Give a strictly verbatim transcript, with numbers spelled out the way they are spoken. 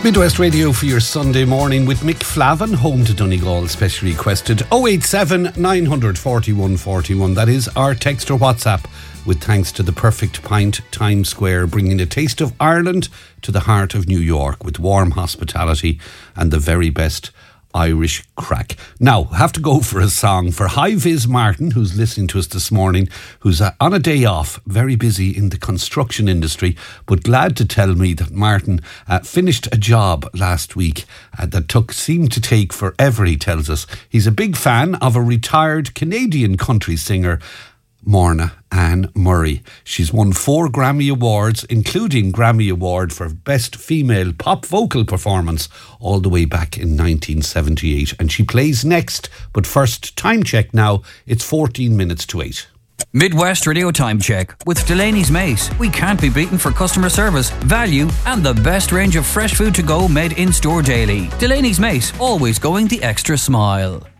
Midwest Radio for your Sunday morning with Mick Flavin, home to Donegal, specially requested oh eight seven, nine four one, four one. That is our text or WhatsApp, with thanks to the Perfect Pint Times Square, bringing a taste of Ireland to the heart of New York with warm hospitality and the very best Irish crack. Now, have to go for a song for High Vis Martin, who's listening to us this morning, who's uh, on a day off, very busy in the construction industry, but glad to tell me that Martin uh, finished a job last week uh, that took seemed to take forever, he tells us. He's a big fan of a retired Canadian country singer, Morna Ann Murray. She's won four Grammy Awards, including Grammy Award for Best Female Pop Vocal Performance, all the way back in nineteen seventy-eight. And she plays next, but first, time check now. It's fourteen minutes to eight. Midwest Radio Time Check with Delaney's Mace. We can't be beaten for customer service, value and the best range of fresh food to go made in store daily. Delaney's Mace, always going the extra smile.